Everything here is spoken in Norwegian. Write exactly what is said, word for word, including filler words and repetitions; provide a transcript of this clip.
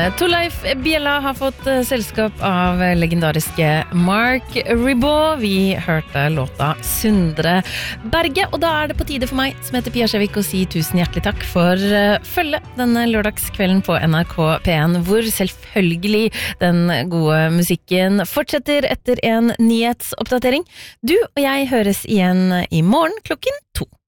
Torleif Bjella har fått eh, selskap av legendariske Mark Ribot. Vi hørte låta Sundre Berge, og da er det på tide for meg, som heter Pia Skjevik, å si tusen hjertelig takk for uh, følge denne lørdagskvelden på N R K P en, hvor selvfølgelig den gode musikken fortsetter etter en nyhetsoppdatering. Du og jeg høres igjen i morgen klokken to.